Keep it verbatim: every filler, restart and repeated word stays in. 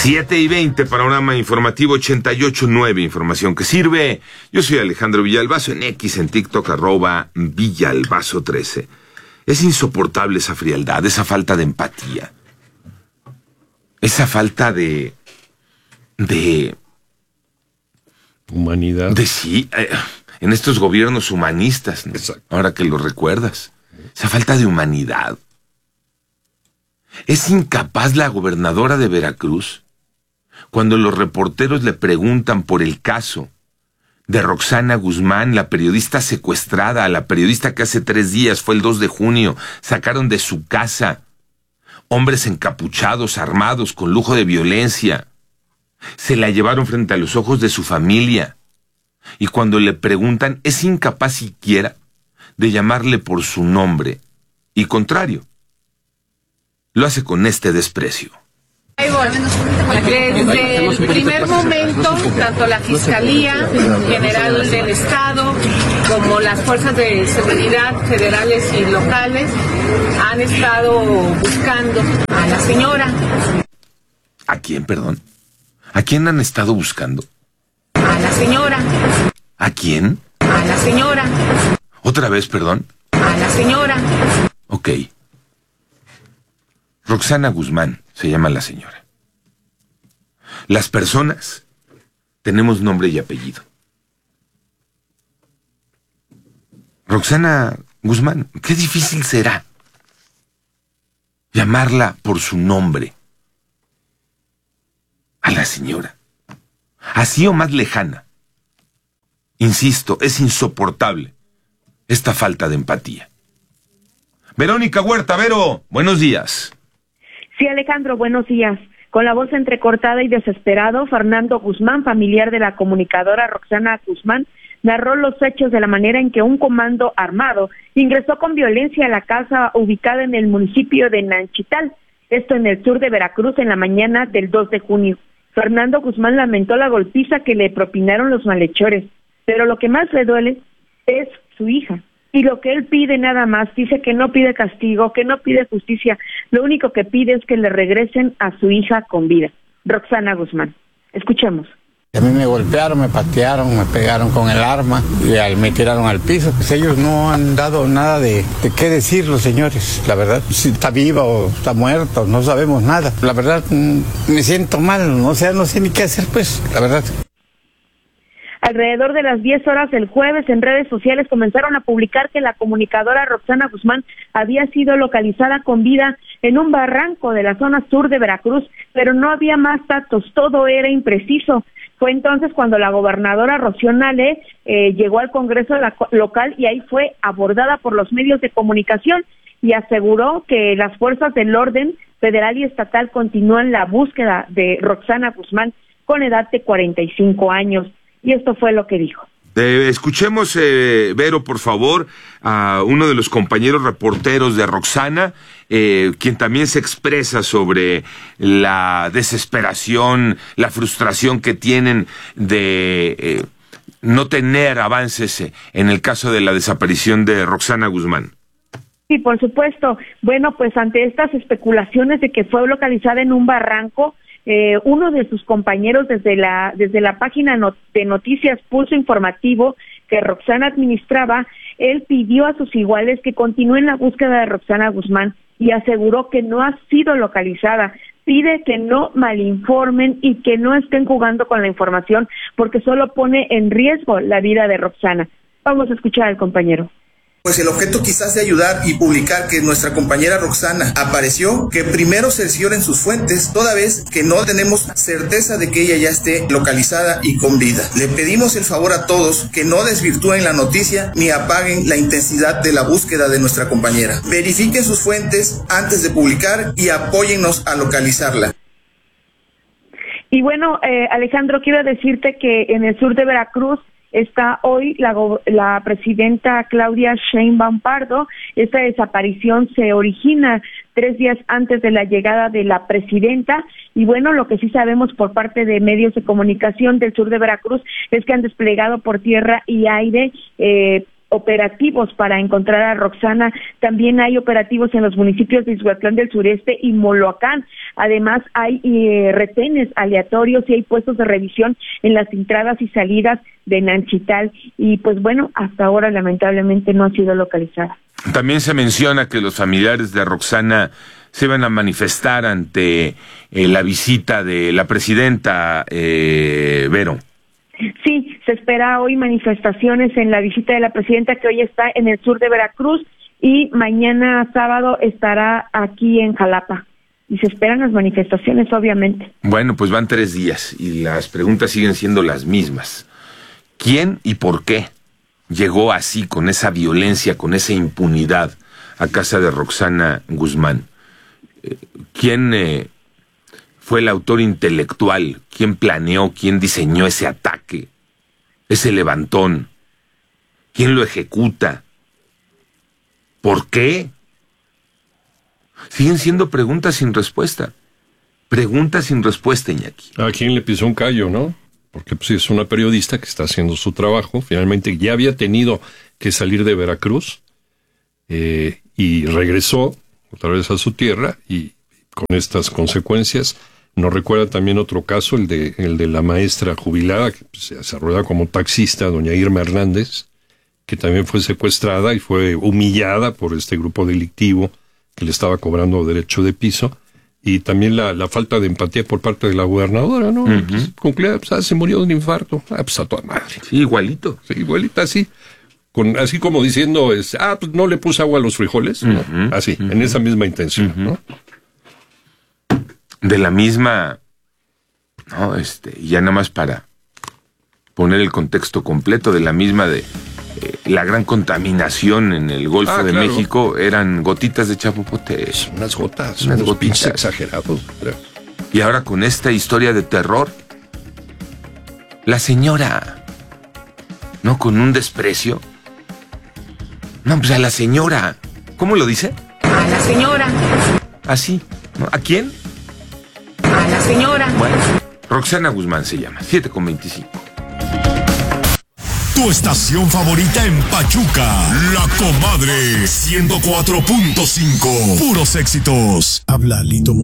Siete y veinte, panorama informativo ochenta y ocho punto nueve, información que sirve. Yo soy Alejandro Villalbazo, en X, en TikTok, arroba Villalbazo trece. Es insoportable esa frialdad, esa falta de empatía. Esa falta de... de... humanidad. De sí, eh, en estos gobiernos humanistas, ¿no? Ahora que lo recuerdas. Esa falta de humanidad. Es incapaz la gobernadora de Veracruz cuando los reporteros le preguntan por el caso de Roxana Guzmán, la periodista secuestrada, la periodista que hace tres días, fue el dos de junio, sacaron de su casa hombres encapuchados, armados, con lujo de violencia. Se la llevaron frente a los ojos de su familia. Y cuando le preguntan, es incapaz siquiera de llamarle por su nombre. Y contrario, lo hace con este desprecio. Desde el primer momento, tanto la Fiscalía General del Estado como las fuerzas de seguridad federales y locales han estado buscando a la señora. ¿A quién, perdón? ¿A quién han estado buscando? A la señora. ¿A quién? A la señora. ¿Otra vez, perdón? A la señora. Ok. Roxana Guzmán se llama la señora. Las personas tenemos nombre y apellido. Roxana Guzmán, qué difícil será llamarla por su nombre a la señora. Así o más lejana. Insisto, es insoportable esta falta de empatía. Verónica Huerta, Vero, buenos días. Sí, Alejandro, buenos días. Con la voz entrecortada y desesperado, Fernando Guzmán, familiar de la comunicadora Roxana Guzmán, narró los hechos de la manera en que un comando armado ingresó con violencia a la casa ubicada en el municipio de Nanchital, esto en el sur de Veracruz, en la mañana del dos de junio. Fernando Guzmán lamentó la golpiza que le propinaron los malhechores, pero lo que más le duele es su hija. Y lo que él pide nada más, dice que no pide castigo, que no pide justicia, lo único que pide es que le regresen a su hija con vida. Roxana Guzmán. Escuchemos. A mí me golpearon, me patearon, me pegaron con el arma y me tiraron al piso. Pues ellos no han dado nada de, de qué decir, los señores. La verdad, si está viva o está muerta, no sabemos nada. La verdad, me siento mal, o sea, no sé ni qué hacer, pues, la verdad. Alrededor de las diez horas del jueves, en redes sociales comenzaron a publicar que la comunicadora Roxana Guzmán había sido localizada con vida en un barranco de la zona sur de Veracruz, pero no había más datos, todo era impreciso. Fue entonces cuando la gobernadora Rocío Nale eh, llegó al Congreso la, local y ahí fue abordada por los medios de comunicación y aseguró que las fuerzas del orden federal y estatal continúan la búsqueda de Roxana Guzmán con edad de cuarenta y cinco años. Y esto fue lo que dijo. Eh, escuchemos, eh, Vero, por favor, a uno de los compañeros reporteros de Roxana, eh, quien también se expresa sobre la desesperación, la frustración que tienen de eh, no tener avances en el caso de la desaparición de Roxana Guzmán. Sí, por supuesto. Bueno, pues ante estas especulaciones de que fue localizada en un barranco, Eh, uno de sus compañeros desde la desde la página not- de noticias Pulso Informativo que Roxana administraba, él pidió a sus iguales que continúen la búsqueda de Roxana Guzmán y aseguró que no ha sido localizada. Pide que no malinformen y que no estén jugando con la información porque solo pone en riesgo la vida de Roxana. Vamos a escuchar al compañero. Pues el objeto quizás de ayudar y publicar que nuestra compañera Roxana apareció, que primero cercioren sus fuentes, toda vez que no tenemos certeza de que ella ya esté localizada y con vida. Le pedimos el favor a todos que no desvirtúen la noticia ni apaguen la intensidad de la búsqueda de nuestra compañera. Verifiquen sus fuentes antes de publicar y apóyennos a localizarla. Y bueno, eh, Alejandro, quiero decirte que en el sur de Veracruz está hoy la, la presidenta Claudia Sheinbaum Pardo. Esta desaparición se origina tres días antes de la llegada de la presidenta y bueno, lo que sí sabemos por parte de medios de comunicación del sur de Veracruz es que han desplegado por tierra y aire eh, operativos para encontrar a Roxana. También hay operativos en los municipios de Ixhuatlán del Sureste y Moloacán. Además, hay eh, retenes aleatorios y hay puestos de revisión en las entradas y salidas de Nanchital. Y pues bueno, hasta ahora lamentablemente no ha sido localizada. También se menciona que los familiares de Roxana se van a manifestar ante eh, la visita de la presidenta eh, Vero. Sí, se espera hoy manifestaciones en la visita de la presidenta, que hoy está en el sur de Veracruz, y mañana sábado estará aquí en Jalapa. Y se esperan las manifestaciones, obviamente. Bueno, pues van tres días y las preguntas siguen siendo las mismas. ¿Quién y por qué llegó así, con esa violencia, con esa impunidad, a casa de Roxana Guzmán? ¿Quién eh, fue el autor intelectual? ¿Quién planeó, quién diseñó ese ataque, ese levantón? ¿Quién lo ejecuta? ¿Por qué? Siguen siendo preguntas sin respuesta. Preguntas sin respuesta, Iñaki. ¿A quién le pisó un callo, no? Porque pues, es una periodista que está haciendo su trabajo. Finalmente ya había tenido que salir de Veracruz eh, y regresó otra vez a su tierra y con estas consecuencias. Nos recuerda también otro caso, el de el de la maestra jubilada que pues, se desarrolla como taxista, doña Irma Hernández, que también fue secuestrada y fue humillada por este grupo delictivo que le estaba cobrando derecho de piso. Y también la, la falta de empatía por parte de la gobernadora, ¿no? Uh-huh. Pues, concluida, pues, ah, se murió de un infarto. Ah, pues a toda madre. Sí, igualito. Sí, igualita, así. Con, así como diciendo, es, ah, pues no le puse agua a los frijoles. Uh-huh. ¿No? Así, uh-huh. En esa misma intención, uh-huh. ¿no? De la misma, no, este, ya nada más para poner el contexto completo, de la misma de eh, la gran contaminación en el Golfo ah, de claro. México, eran gotitas de chapopote. Unas gotas, unas unos gotitas exagerados. Creo. Y ahora con esta historia de terror, la señora, ¿no? Con un desprecio. No, pues a la señora. ¿Cómo lo dice? A la señora. Así, ¿no? ¿A quién? A la señora. Bueno, Roxana Guzmán se llama, siete con veinticinco. Tu estación favorita en Pachuca, La Comadre, ciento cuatro punto cinco. Puros éxitos. Habla Lito